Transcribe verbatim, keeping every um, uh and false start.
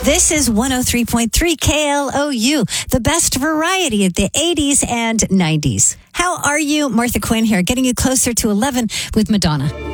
This is one oh three point three K L O U, the best variety of the eighties and nineties. How are you? Martha Quinn here, getting you closer to eleven with Madonna.